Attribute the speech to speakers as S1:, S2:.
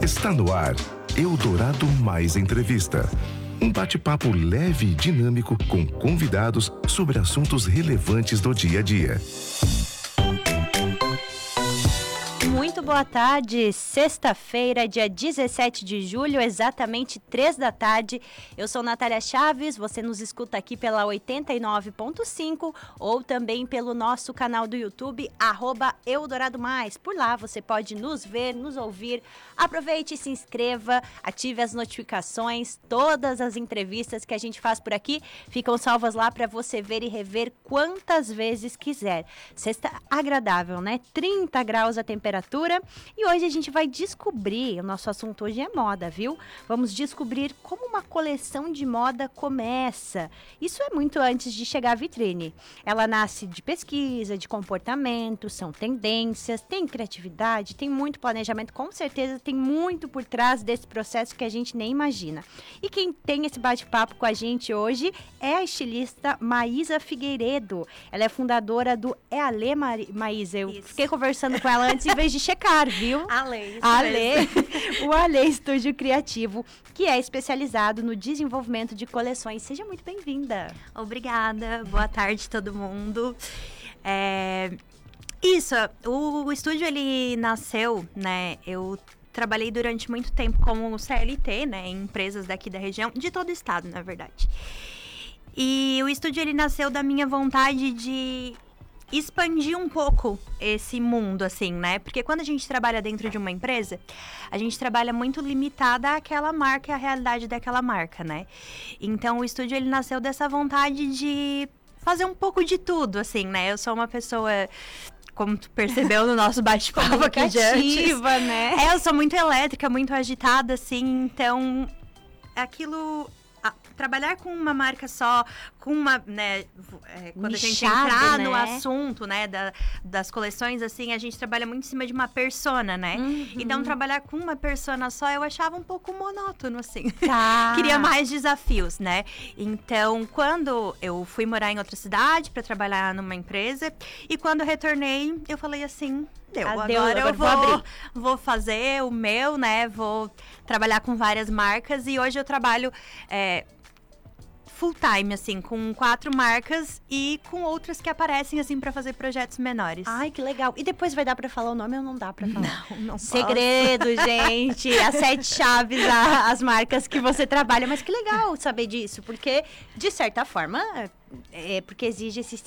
S1: Está no ar, Eldorado Mais Entrevista. Um bate-papo leve e dinâmico com convidados sobre assuntos relevantes do dia a dia.
S2: Muito boa tarde, sexta-feira, dia 17 de julho, exatamente 3 da tarde. Eu sou Natália Chaves, você nos escuta aqui pela 89.5 ou também pelo nosso canal do YouTube, @EldoradoMais. Por lá você pode nos ver, nos ouvir. Aproveite e se inscreva, ative as notificações. Todas as entrevistas que a gente faz por aqui ficam salvas lá para você ver e rever quantas vezes quiser. Sexta agradável, né? 30 graus a temperatura. E hoje a gente vai descobrir, o nosso assunto hoje é moda, viu? Vamos descobrir como uma coleção de moda começa. Isso é muito antes de chegar à vitrine. Ela nasce de pesquisa, de comportamento, são tendências, tem criatividade, tem muito planejamento, com certeza tem muito por trás desse processo que a gente nem imagina. E quem tem esse bate-papo com a gente hoje é a estilista Maísa Figueiredo. Ela é fundadora do Ale Maísa. Eu fiquei conversando com ela antes em vez de checar, viu?
S3: Ale.
S2: O Ale Estúdio Criativo, que é especializado no desenvolvimento de coleções. Seja muito bem-vinda.
S3: Obrigada, boa tarde todo mundo. Isso, o estúdio ele nasceu, né, eu trabalhei durante muito tempo como CLT, né, em empresas daqui da região, de todo o estado, na verdade. E o estúdio ele nasceu da minha vontade de expandir um pouco esse mundo, assim, né? Porque quando a gente trabalha dentro de uma empresa, a gente trabalha muito limitada àquela marca e à realidade daquela marca, né? Então, o estúdio, ele nasceu dessa vontade de fazer um pouco de tudo, assim, né? Eu sou uma pessoa, como tu percebeu no nosso bate-papo aqui de antes,
S2: né?
S3: Eu sou muito elétrica, muito agitada, assim, então aquilo... trabalhar com uma marca só, com uma, né, quando
S2: nichado,
S3: a gente entrar
S2: né?
S3: no assunto, né, das coleções, assim, a gente trabalha muito em cima de uma persona, né?
S2: Uhum.
S3: Então, trabalhar com uma persona só, eu achava um pouco monótono, assim.
S2: Tá.
S3: Queria mais desafios, né? Então, quando eu fui morar em outra cidade para trabalhar numa empresa, e quando eu retornei, eu falei assim... Agora eu vou fazer o meu, né? Vou trabalhar com várias marcas e hoje eu trabalho full time, assim, com 4 marcas e com outras que aparecem, assim, pra fazer projetos menores.
S2: Ai, que legal. E depois vai dar pra falar o nome ou não dá pra falar?
S3: Não
S2: Segredo, gente. As 7 chaves, as marcas que você trabalha. Mas que legal saber disso, porque, de certa forma... porque exige esse